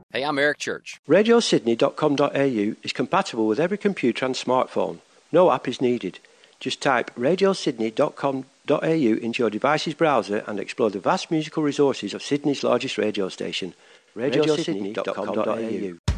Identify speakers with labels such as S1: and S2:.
S1: Hey, I'm Eric Church.
S2: RadioSydney.com.au is compatible with every computer and smartphone. No app is needed. Just type RadioSydney.com.au into your device's browser and explore the vast musical resources of Sydney's largest radio station. RadioSydney.com.au